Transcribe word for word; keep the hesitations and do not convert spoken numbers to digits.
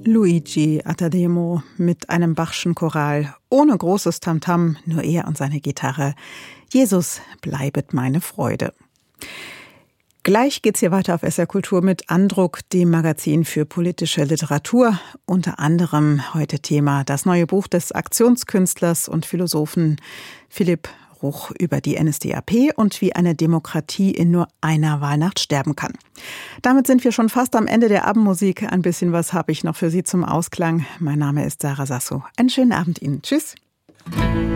Luigi Attademo mit einem Bachschen Choral, ohne großes Tamtam, nur er und seine Gitarre. Jesus, bleibet meine Freude. Gleich geht's hier weiter auf S R Kultur mit Andruck, dem Magazin für politische Literatur. Unter anderem heute Thema das neue Buch des Aktionskünstlers und Philosophen Philipp Ruch über die N S D A P und wie eine Demokratie in nur einer Wahlnacht sterben kann. Damit sind wir schon fast am Ende der Abendmusik. Ein bisschen was habe ich noch für Sie zum Ausklang. Mein Name ist Sarah Sasso. Einen schönen Abend Ihnen. Tschüss.